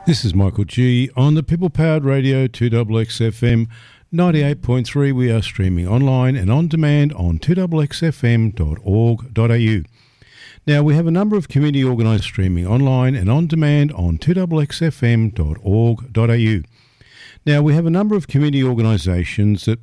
This is Michael G. on the People Powered Radio 2XXFM 98.3. We are streaming online and on demand on 2XXFM.org.au. Now, we have a number of community organised streaming online and on demand on 2XXFM.org.au. Now, we have a number of community organisations that